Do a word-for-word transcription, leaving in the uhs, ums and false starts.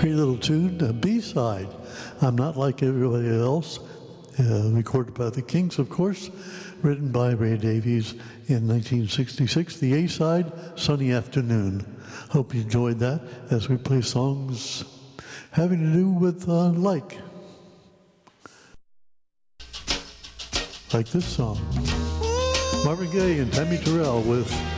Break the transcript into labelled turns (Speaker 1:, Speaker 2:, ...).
Speaker 1: Pretty little tune, a B-side. I'm Not Like Everybody Else, uh, recorded by the Kings, of course, written by Ray Davies in nineteen sixty-six. The A-side, Sunny Afternoon. Hope you enjoyed that as we play songs having to do with uh, like. Like this song. Marvin Gaye and Tammy Terrell with